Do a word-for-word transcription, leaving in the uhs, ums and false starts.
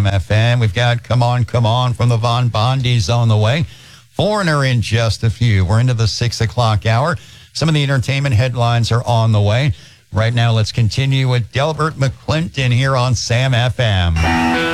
F M. We've got Come On, Come On from the Von Bondies on the way. Foreigner in just a few. We're into the six o'clock hour. Some of the entertainment headlines are on the way. Right now, let's continue with Delbert McClinton here on Sam F M.